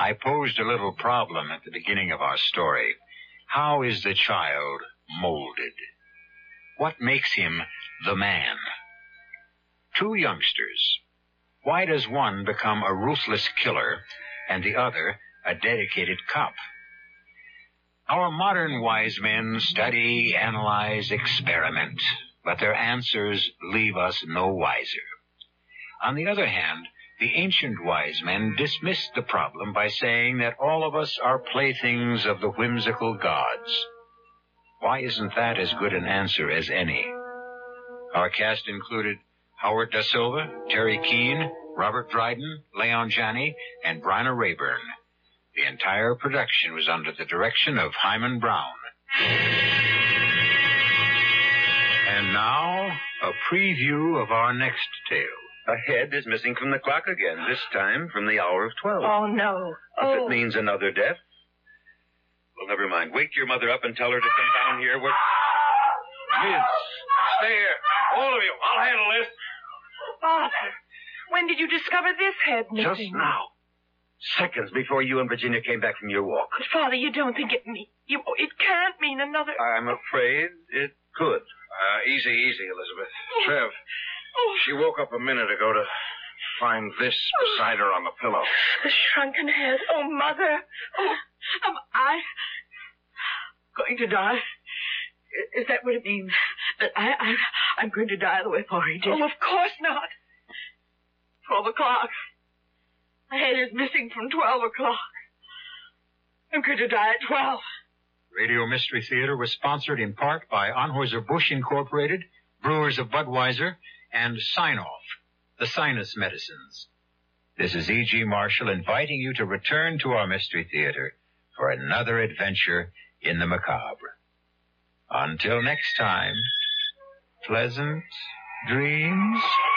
I posed a little problem at the beginning of our story. How is the child molded? What makes him the man? Two youngsters. Why does one become a ruthless killer and the other a dedicated cop? Our modern wise men study, analyze, experiment, but their answers leave us no wiser. On the other hand, the ancient wise men dismissed the problem by saying that all of us are playthings of the whimsical gods. Why isn't that as good an answer as any? Our cast included Howard Da Silva, Terry Keane, Robert Dryden, Leon Janney, and Bryna Rayburn. The entire production was under the direction of Hyman Brown. And now, a preview of our next tale. A head is missing from the clock again, this time from the hour of 12. Oh, no. If it means another death, well, never mind. Wake your mother up and tell her to come down here. Liz, stay here. All of you. I'll handle this. Father, when did you discover this head missing? Just now. Seconds before you and Virginia came back from your walk. But, Father, you don't think it can't mean another... I'm afraid it could. Easy, Elizabeth. Trev, she woke up a minute ago to find this beside her on the pillow. The shrunken head. Oh, Mother. Oh, am I going to die? Is that what it means? That I'm going to die the way Florrie did? Oh, of course not. 12 o'clock. My head is missing from 12 o'clock. I'm going to die at 12. Radio Mystery Theater was sponsored in part by Anheuser-Busch Incorporated, Brewers of Budweiser, and Sign-Off, the sinus medicines. This is E.G. Marshall inviting you to return to our Mystery Theater for another adventure in the macabre. Until next time, pleasant dreams.